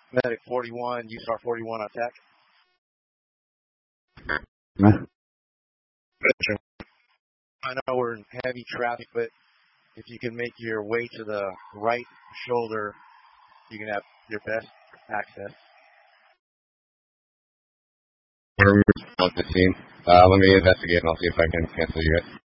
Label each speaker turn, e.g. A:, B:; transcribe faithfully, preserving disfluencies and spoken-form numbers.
A: Medic forty-one, U S A R forty-one on tech. I know we're in heavy traffic, but if you can make your way to the right shoulder, you can have your best access.
B: We're on the scene. Uh, let me investigate and I'll see if I can cancel you guys.